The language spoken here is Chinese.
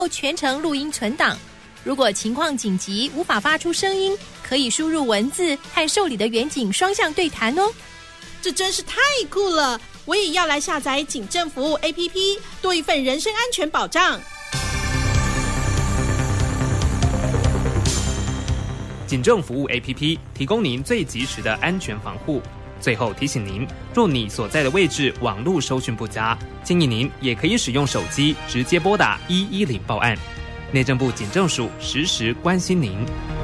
全程录音存档。如果情况紧急无法发出声音，可以输入文字和受理的远景双向对谈哦。 这真是太酷了！我也要来下载警政服务 APP， 多一份人身安全保障。 警政服务 APP 提供您最及时的安全防护。最后提醒您，若你所在的位置网络收讯不佳，建议您也可以使用手机直接拨打110报案。内政部警政署时时关心您。